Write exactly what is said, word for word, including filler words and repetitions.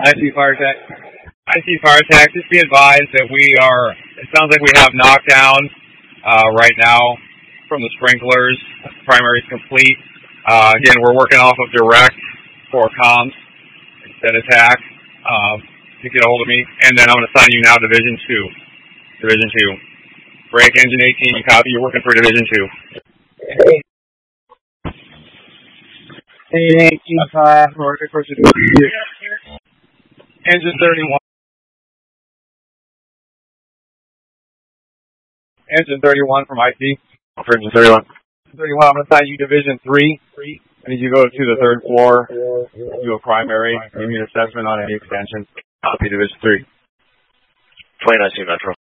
I see fire tech. I see fire tech. Just be advised that we are, it sounds like we have knockdown uh, right now from the sprinklers. Primary is complete. Uh, again, we're working off of direct for comms instead of tac uh, to get a hold of me. And then I'm going to assign you now Division two. Division two. Break engine eighteen, you copy. You're working for Division two. eighteen five, working for Division two. Engine thirty-one. Engine thirty-one from I C. For engine thirty-one. thirty-one, I'm going to assign you Division three. I need you to go to the third floor, do a primary, give me an assessment on any extension. Copy Division three. twenty-nine C Metro.